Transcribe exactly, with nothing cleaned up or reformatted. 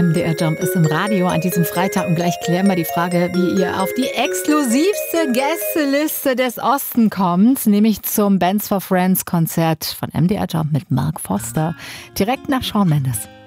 M D R Jump ist im Radio an diesem Freitag und gleich klären wir die Frage, wie ihr auf die exklusivste Gästeliste des Osten kommt, nämlich zum Bands for Friends Konzert von M D R Jump mit Mark Foster, direkt nach Shawn Mendes.